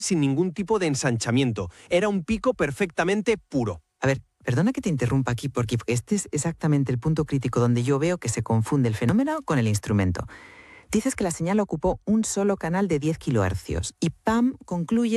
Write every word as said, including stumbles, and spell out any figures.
sin ningún tipo de ensanchamiento. Era un pico perfectamente puro. A ver, perdona que te interrumpa aquí, porque este es exactamente el punto crítico donde yo veo que se confunde el fenómeno con el instrumento. Dices que la señal ocupó un solo canal de diez kilohercios y P A M concluye